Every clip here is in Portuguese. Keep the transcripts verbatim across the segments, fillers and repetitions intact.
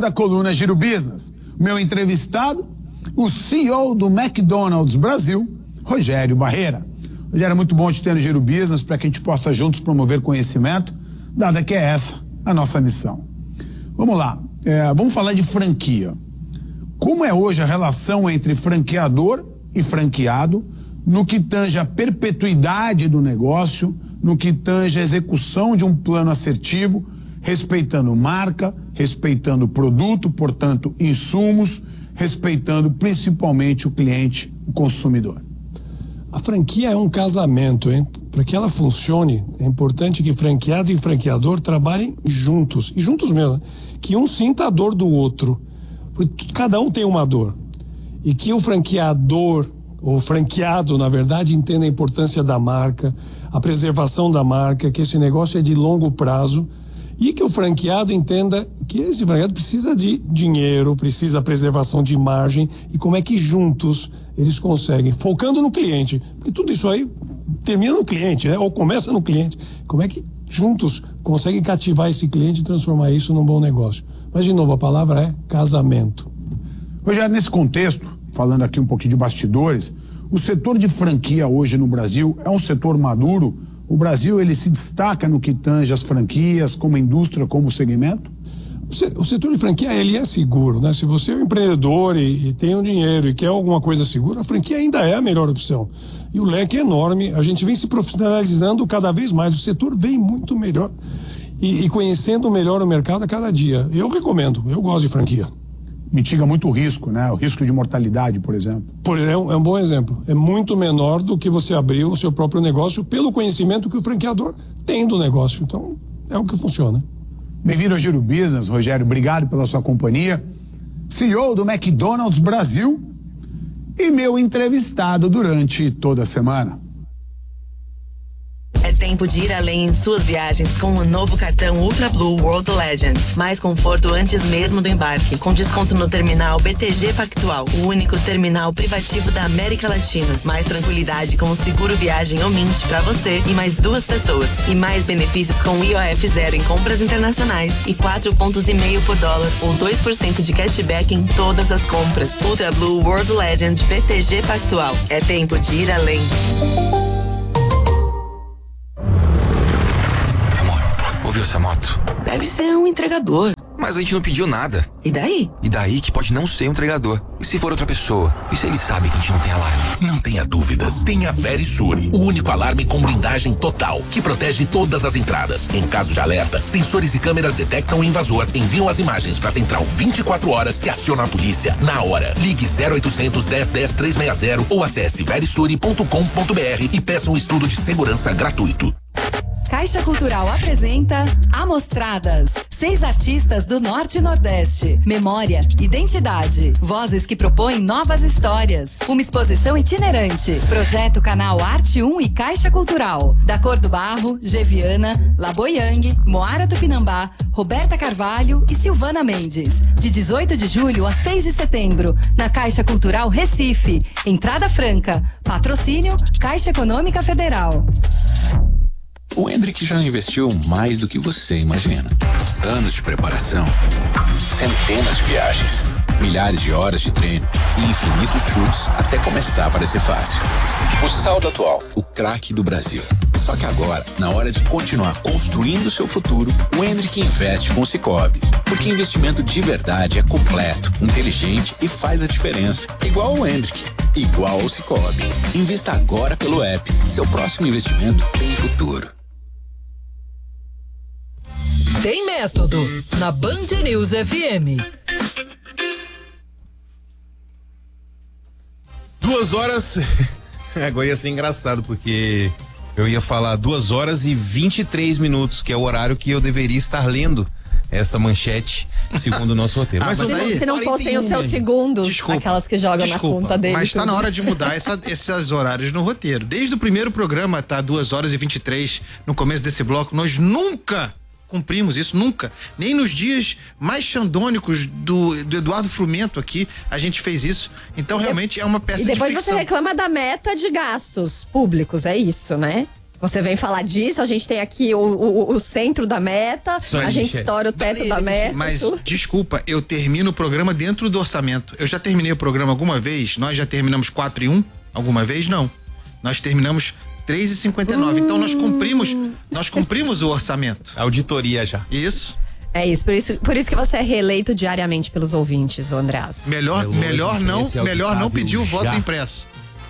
da coluna Giro Business. Meu entrevistado, o C E O do McDonald's Brasil, Rogério Barreira. Rogério, é muito bom te ter no Giro Business para que a gente possa juntos promover conhecimento, dada que é essa a nossa missão. Vamos lá, é, vamos falar de franquia. Como é hoje a relação entre franqueador e franqueado no que tange a perpetuidade do negócio, no que tange a execução de um plano assertivo, respeitando marca, respeitando produto, portanto, insumos, respeitando principalmente o cliente, o consumidor? A franquia é um casamento, hein? Para que ela funcione, é importante que franqueado e franqueador trabalhem juntos, e juntos mesmo, que um sinta a dor do outro, porque cada um tem uma dor, e que o franqueador, ou franqueado, na verdade, entenda a importância da marca, a preservação da marca, que esse negócio é de longo prazo, e que o franqueado entenda que esse franqueado precisa de dinheiro, precisa da preservação de margem, e como é que juntos eles conseguem, focando no cliente, porque tudo isso aí termina no cliente, né? Ou começa no cliente, como é que juntos conseguem cativar esse cliente e transformar isso num bom negócio. Mas, de novo, a palavra é casamento. Rogério, nesse contexto, falando aqui um pouquinho de bastidores, o setor de franquia hoje no Brasil é um setor maduro? O Brasil, ele se destaca no que tange as franquias, como indústria, como segmento? O setor de franquia, ele é seguro, né? Se você é um empreendedor e, e tem um dinheiro e quer alguma coisa segura, a franquia ainda é a melhor opção. E o leque é enorme, a gente vem se profissionalizando cada vez mais, o setor vem muito melhor e, e conhecendo melhor o mercado a cada dia. Eu recomendo, eu gosto de franquia. Mitiga muito o risco, né? O risco de mortalidade, por exemplo. Por, é, um, é um bom exemplo. É muito menor do que você abrir o seu próprio negócio pelo conhecimento que o franqueador tem do negócio. Então, é o que funciona. Bem-vindo ao Giro Business, Rogério. Obrigado pela sua companhia. C E O do McDonald's Brasil e meu entrevistado durante toda a semana. É tempo de ir além em suas viagens com o novo cartão Ultra Blue World Legend. Mais conforto antes mesmo do embarque, com desconto no terminal B T G Pactual, o único terminal privativo da América Latina. Mais tranquilidade com o seguro viagem ou Mint para você e mais duas pessoas. E mais benefícios com I O F zero em compras internacionais e quatro pontos e meio por dólar ou dois por cento de cashback em todas as compras. Ultra Blue World Legend B T G Pactual. É tempo de ir além. Ouviu essa moto? Deve ser um entregador. Mas a gente não pediu nada. E daí? E daí que pode não ser um entregador. E se for outra pessoa? E se ele sabe que a gente não tem alarme? Não tenha dúvidas. Tenha Verisure, o único alarme com blindagem total, que protege todas as entradas. Em caso de alerta, sensores e câmeras detectam o invasor, enviam as imagens para a central vinte e quatro horas que aciona a polícia na hora. Ligue zero oitocentos, dez, dez, trezentos e sessenta ou acesse verisure ponto com ponto br e peça um estudo de segurança gratuito. Caixa Cultural apresenta Amostradas. Seis artistas do Norte e Nordeste. Memória, identidade. Vozes que propõem novas histórias. Uma exposição itinerante. Projeto Canal Arte um e Caixa Cultural. Da Cor do Barro, Geviana, Laboyang, Moara Tupinambá, Roberta Carvalho e Silvana Mendes. De dezoito de julho a seis de setembro, na Caixa Cultural Recife. Entrada franca. Patrocínio Caixa Econômica Federal. O Hendrick já investiu mais do que você imagina. Anos de preparação, centenas de viagens, milhares de horas de treino e infinitos chutes até começar a parecer fácil. O saldo atual, o craque do Brasil. Só que agora, na hora de continuar construindo seu futuro, o Hendrick investe com o Sicoob. Porque investimento de verdade é completo, inteligente e faz a diferença. Igual o Hendrick, igual ao Sicoob. Invista agora pelo app. Seu próximo investimento tem futuro. Tem método na Band News F M. Duas horas. Agora ia ser engraçado, porque eu ia falar duas horas e vinte e três minutos, que é o horário que eu deveria estar lendo essa manchete, segundo o nosso roteiro. Ah, mas mas se, aí, se não fossem os seus segundos, desculpa, aquelas que jogam desculpa, na conta dele. Mas tá tudo. na hora de mudar essa, esses horários no roteiro. Desde o primeiro programa, tá duas horas e vinte e três no começo desse bloco. Nós nunca cumprimos isso, nunca. Nem nos dias mais xandônicos do, do Eduardo Frumento aqui, a gente fez isso. Então, realmente, é uma peça de ficção. E depois você reclama da meta de gastos públicos, é isso, né? Você vem falar disso, a gente tem aqui o, o, o centro da meta, Só a gente Michele. estoura o teto da meta. Mas, desculpa, eu termino o programa dentro do orçamento. Eu já terminei o programa alguma vez? Nós já terminamos quatro e um? Alguma vez? Não. Nós terminamos três e cinquenta e nove. Hum. Então nós cumprimos, nós cumprimos o orçamento. Auditoria já. Isso. É isso, por isso, por isso que você é reeleito diariamente pelos ouvintes, ô Andreas. Melhor, melhor não, melhor não pedir o voto impresso.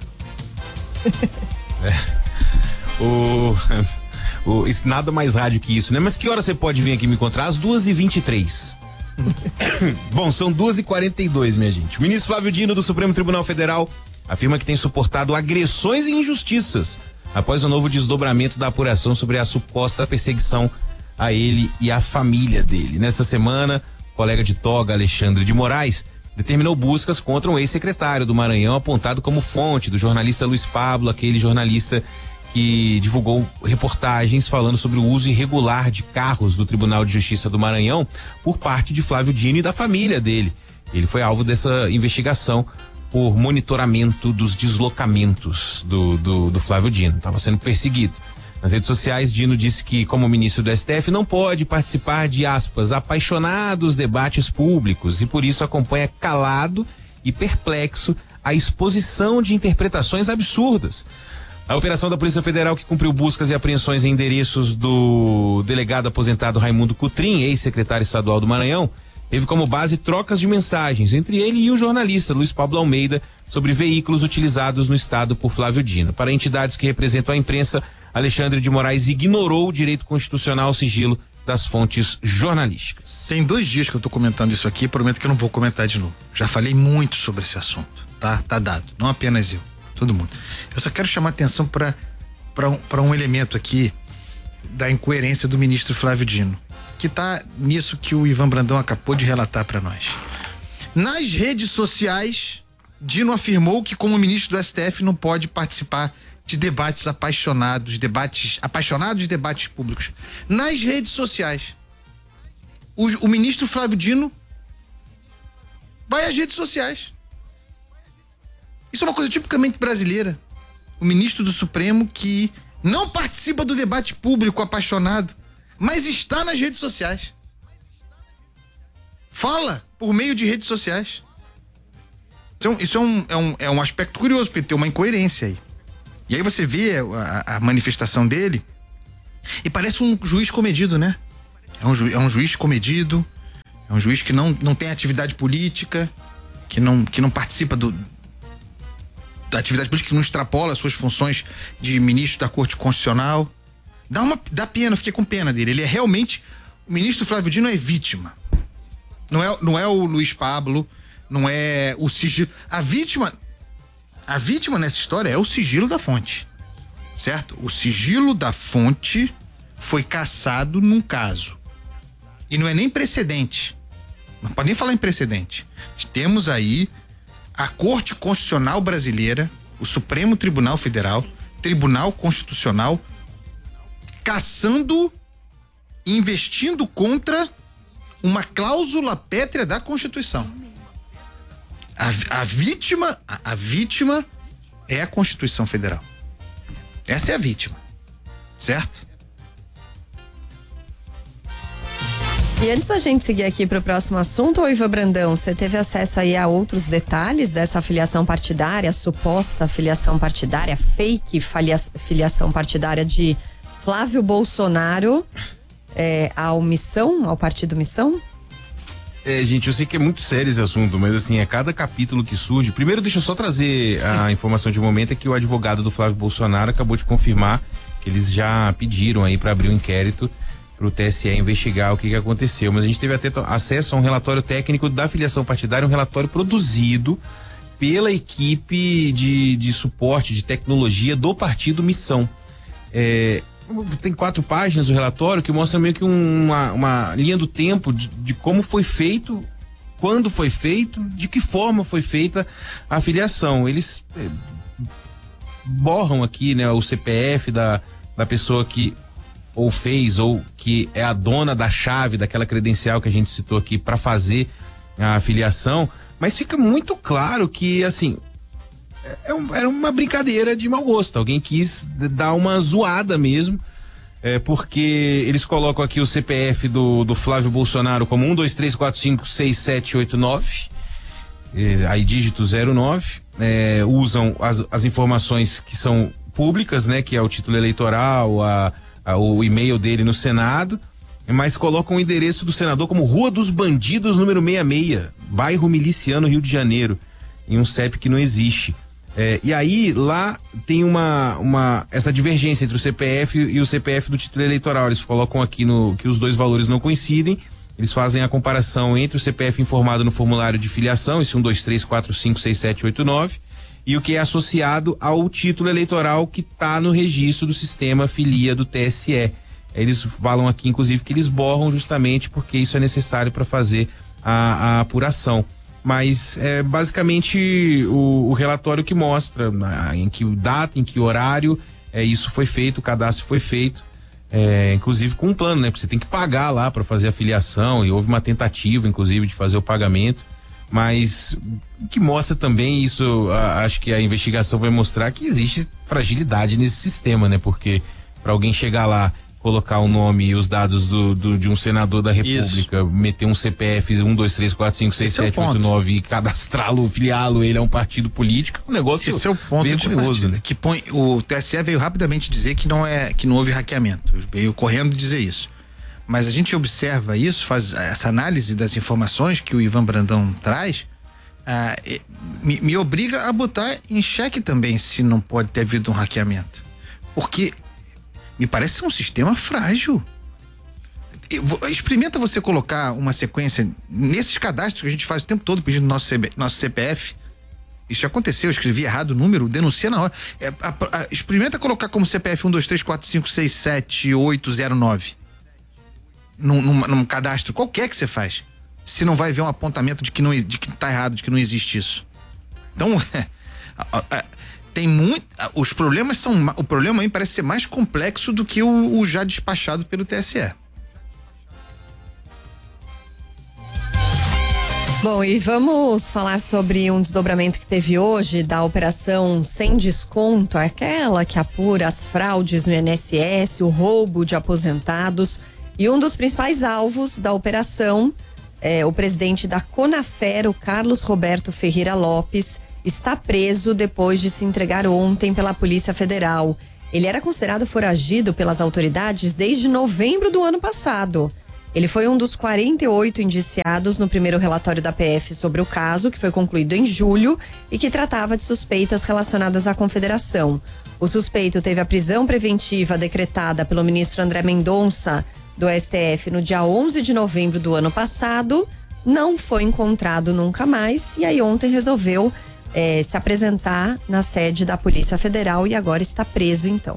É. O, o, isso, nada mais rádio que isso, né? Mas que hora você pode vir aqui me encontrar? Às duas e vinte e três. Bom, são duas e quarenta e dois, minha gente. O ministro Flávio Dino, do Supremo Tribunal Federal, afirma que tem suportado agressões e injustiças após o novo desdobramento da apuração sobre a suposta perseguição a ele e a família dele. Nesta semana, o colega de toga, Alexandre de Moraes, determinou buscas contra um ex-secretário do Maranhão, apontado como fonte do jornalista Luiz Pablo, aquele jornalista que divulgou reportagens falando sobre o uso irregular de carros do Tribunal de Justiça do Maranhão por parte de Flávio Dino e da família dele. Ele foi alvo dessa investigação por monitoramento dos deslocamentos do, do, do Flávio Dino. Estava sendo perseguido. Nas redes sociais, Dino disse que, como ministro do S T F, não pode participar de, aspas, apaixonados debates públicos e por isso acompanha calado e perplexo a exposição de interpretações absurdas. A operação da Polícia Federal, que cumpriu buscas e apreensões em endereços do delegado aposentado Raimundo Cutrim, ex-secretário estadual do Maranhão, teve como base trocas de mensagens entre ele e o jornalista Luiz Pablo Almeida sobre veículos utilizados no estado por Flávio Dino. Para entidades que representam a imprensa, Alexandre de Moraes ignorou o direito constitucional ao sigilo das fontes jornalísticas. Tem dois dias que eu tô comentando isso aqui, prometo que eu não vou comentar de novo. Já falei muito sobre esse assunto, tá? Tá dado. Não apenas eu, todo mundo. Eu só quero chamar atenção para para um, para um elemento aqui da incoerência do ministro Flávio Dino, que tá nisso que o Ivan Brandão acabou de relatar para nós. Nas redes sociais, Dino afirmou que, como ministro do S T F, não pode participar de debates apaixonados, debates apaixonados de debates públicos. Nas redes sociais, o, o ministro Flávio Dino vai às redes sociais. Isso é uma coisa tipicamente brasileira. O ministro do Supremo que não participa do debate público apaixonado, mas está nas redes sociais. Fala por meio de redes sociais. Então, isso é um, é um, é um aspecto curioso, porque tem uma incoerência aí. E aí você vê a, a manifestação dele e parece um juiz comedido, né? É um, ju, é um juiz comedido, é um juiz que não, não tem atividade política, que não, que não participa do, da atividade política, que não extrapola as suas funções de ministro da Corte Constitucional. Dá uma, dá pena, eu fiquei com pena dele. Ele é realmente, o ministro Flávio Dino é vítima. Não é, não é o Luiz Pablo, não é o sigilo. A vítima... A vítima nessa história é o sigilo da fonte, certo? O sigilo da fonte foi cassado num caso. E não é nem precedente. Não pode nem falar em precedente. Temos aí a Corte Constitucional Brasileira, o Supremo Tribunal Federal, Tribunal Constitucional, cassando e investindo contra uma cláusula pétrea da Constituição. A, a vítima, a, a vítima é a Constituição Federal. Essa é a vítima, certo? E antes da gente seguir aqui para o próximo assunto, ô Ivan Brandão, você teve acesso aí a outros detalhes dessa filiação partidária, suposta filiação partidária, fake filia, filiação partidária de Flávio Bolsonaro é, ao Missão, ao Partido Missão? É, gente, eu sei que é muito sério esse assunto, mas assim, a cada capítulo que surge, primeiro deixa eu só trazer a informação de momento, é que o advogado do Flávio Bolsonaro acabou de confirmar que eles já pediram aí para abrir um inquérito para o T S E investigar o que, que aconteceu, mas a gente teve até acesso a um relatório técnico da filiação partidária, um relatório produzido pela equipe de, de suporte de tecnologia do Partido Missão. É, tem quatro páginas o relatório que mostra meio que um, uma, uma linha do tempo de, de como foi feito, quando foi feito, de que forma foi feita a filiação. Eles é, borram aqui, né, o C P F da, da pessoa que ou fez ou que é a dona da chave daquela credencial que a gente citou aqui para fazer a filiação, mas fica muito claro que, assim, é um, era uma brincadeira de mau gosto. Alguém quis dar uma zoada mesmo, é, porque eles colocam aqui o C P F do, do Flávio Bolsonaro como um, dois, três, quatro, cinco, seis, sete, oito, nove, é, aí dígito zero nove, é, usam as, as informações que são públicas, né, que é o título eleitoral, a, a, o e-mail dele no Senado, mas colocam o endereço do senador como Rua dos Bandidos, número sessenta e seis, bairro Miliciano, Rio de Janeiro, em um C E P que não existe. É, e aí lá tem uma, uma essa divergência entre o C P F e o C P F do título eleitoral. Eles colocam aqui no que os dois valores não coincidem. Eles fazem a comparação entre o C P F informado no formulário de filiação, esse um, dois, três, quatro, cinco, seis, sete, oito, nove, e o que é associado ao título eleitoral que está no registro do sistema filia do T S E. Eles falam aqui, inclusive, que eles borram justamente porque isso é necessário para fazer a, a apuração. Mas é basicamente o, o relatório que mostra na, em que data, em que horário é, isso foi feito, o cadastro foi feito, é, inclusive com um plano, né? Porque você tem que pagar lá para fazer a filiação, e houve uma tentativa, inclusive, de fazer o pagamento, mas que mostra também isso, a, acho que a investigação vai mostrar que existe fragilidade nesse sistema, né? Porque para alguém chegar lá, colocar o nome e os dados do, do, de um senador da República, isso, meter um C P F um, dois, três, quatro, cinco, seis, sete, oito, nove e cadastrá-lo, filiá-lo, ele é um partido político, é um negócio Esse é o ponto de curioso, né? Que põe, o T S E veio rapidamente dizer que não é, que não houve hackeamento, veio correndo dizer isso. Mas a gente observa isso, faz essa análise das informações que o Ivan Brandão traz, ah, me, me obriga a botar em xeque também se não pode ter havido um hackeamento. Porque me parece ser um sistema frágil. Experimenta você colocar uma sequência nesses cadastros que a gente faz o tempo todo pedindo nosso, C B, nosso C P F. Isso aconteceu, eu escrevi errado o número, denuncia na hora. É, a, a, experimenta colocar como C P F um, dois, três, quatro, cinco, seis, sete, oito, zero, nove. Num, num, num cadastro qualquer que você faz. Se não vai ver um apontamento de que, não, de que tá errado, de que não existe isso. Então, é, tem muito. Os problemas são. O problema aí parece ser mais complexo do que o, o já despachado pelo T S E. Bom, e vamos falar sobre um desdobramento que teve hoje da operação Sem Desconto, aquela que apura as fraudes no I N S S, o roubo de aposentados. E um dos principais alvos da operação, é, o presidente da Conafer, o Carlos Roberto Ferreira Lopes, está preso depois de se entregar ontem pela Polícia Federal. Ele era considerado foragido pelas autoridades desde novembro do ano passado. Ele foi um dos quarenta e oito indiciados no primeiro relatório da P F sobre o caso, que foi concluído em julho e que tratava de suspeitas relacionadas à confederação. O suspeito teve a prisão preventiva decretada pelo ministro André Mendonça do S T F no dia onze de novembro do ano passado, não foi encontrado nunca mais e aí ontem resolveu É, se apresentar na sede da Polícia Federal e agora está preso, então.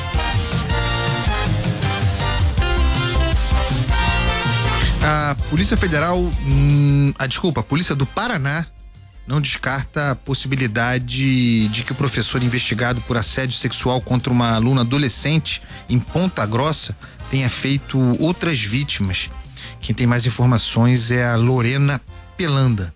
A Polícia Federal, hum, a desculpa, a Polícia do Paraná não descarta a possibilidade de que o professor investigado por assédio sexual contra uma aluna adolescente em Ponta Grossa tenha feito outras vítimas. Quem tem mais informações é a Lorena Pelanda.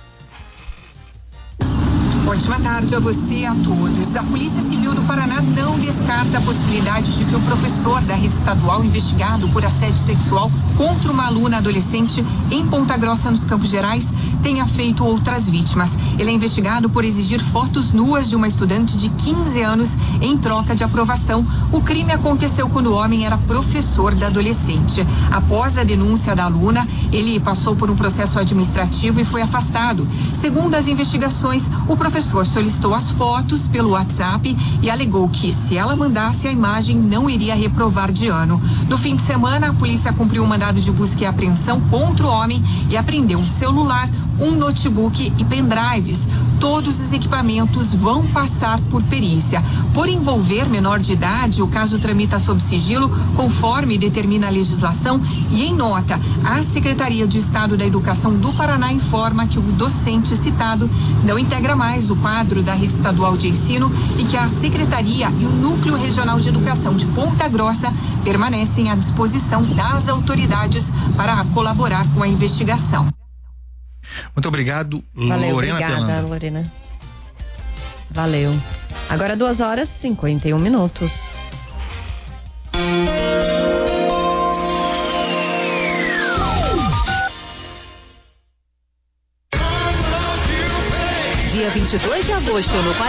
Ótima tarde a você e a todos. A Polícia Civil do Paraná não descarta a possibilidade de que o professor da rede estadual investigado por assédio sexual contra uma aluna adolescente em Ponta Grossa, nos Campos Gerais, tenha feito outras vítimas. Ele é investigado por exigir fotos nuas de uma estudante de quinze anos em troca de aprovação. O crime aconteceu quando o homem era professor da adolescente. Após a denúncia da aluna, ele passou por um processo administrativo e foi afastado. Segundo as investigações, o professor O professor solicitou as fotos pelo WhatsApp e alegou que, se ela mandasse a imagem, não iria reprovar de ano. No fim de semana, a polícia cumpriu um mandado de busca e apreensão contra o homem e apreendeu um celular, um notebook e pendrives. Todos os equipamentos vão passar por perícia. Por envolver menor de idade, o caso tramita sob sigilo, conforme determina a legislação, e em nota, a Secretaria de Estado da Educação do Paraná informa que o docente citado não integra mais o quadro da rede estadual de ensino e que a Secretaria e o Núcleo Regional de Educação de Ponta Grossa permanecem à disposição das autoridades para colaborar com a investigação. Muito obrigado, Valeu, Lorena obrigada, Pelanda. Lorena. Valeu. Agora duas horas e cinquenta e um minutos. Dia vinte e dois de agosto no